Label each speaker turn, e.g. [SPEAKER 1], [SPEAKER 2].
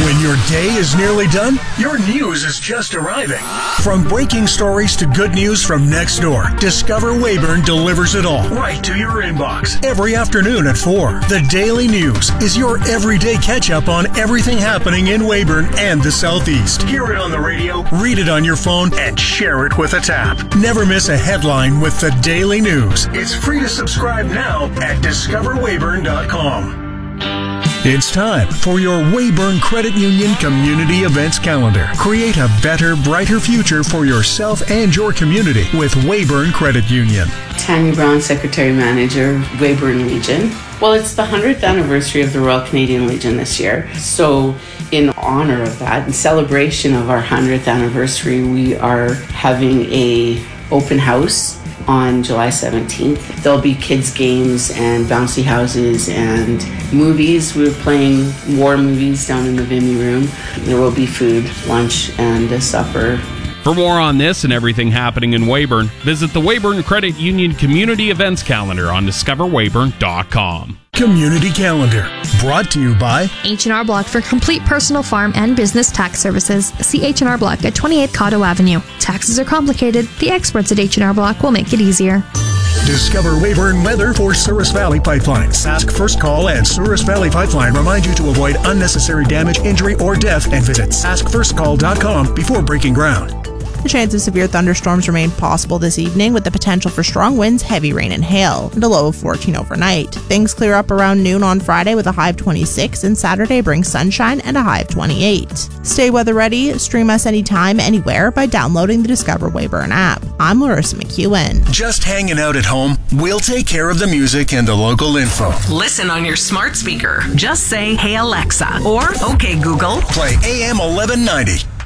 [SPEAKER 1] When your day is nearly done, your news is just arriving. From breaking stories to good news from next door, Discover Weyburn delivers it all right to your inbox. Every afternoon at 4, the Daily News is your everyday catch-up on everything happening in Weyburn and the Southeast. Hear it on the radio, read it on your phone, and share it with a tap. Never miss a headline with the Daily News. It's free to subscribe now at discoverweyburn.com. It's time for your Weyburn Credit Union Community Events Calendar. Create a better, brighter future for yourself and your community with Weyburn Credit Union.
[SPEAKER 2] Tanya Brown, Secretary Manager, Weyburn Legion. Well, it's the 100th anniversary of the Royal Canadian Legion this year. So in honor of that, in celebration of our 100th anniversary, we are having a open house on July 17th. There'll be kids' games and bouncy houses and movies. We're playing war movies down in the Vimy room. There will be food, lunch, and a supper.
[SPEAKER 3] For more on this and everything happening in Weyburn, visit the Weyburn Credit Union Community Events Calendar on discoverweyburn.com.
[SPEAKER 1] Community Calendar, brought to you by
[SPEAKER 4] H&R Block for complete personal farm and business tax services. See H&R Block at 28 Cotto Avenue. Taxes are complicated. The experts at H&R Block will make it easier.
[SPEAKER 1] Discover Weyburn weather for Souris Valley Pipeline. Sask First Call and Souris Valley Pipeline remind you to avoid unnecessary damage, injury, or death and visit saskfirstcall.com before breaking ground.
[SPEAKER 5] The chance of severe thunderstorms remain possible this evening with the potential for strong winds, heavy rain, and hail, and a low of 14 overnight. Things clear up around noon on Friday with a high of 26, and Saturday brings sunshine and a high of 28. Stay weather ready. Stream us anytime, anywhere by downloading the Discover Weyburn app. I'm Larissa McEwen.
[SPEAKER 1] Just hanging out at home? We'll take care of the music and the local info.
[SPEAKER 6] Listen on your smart speaker. Just say, "Hey Alexa," or "Okay Google."
[SPEAKER 1] Play AM 1190.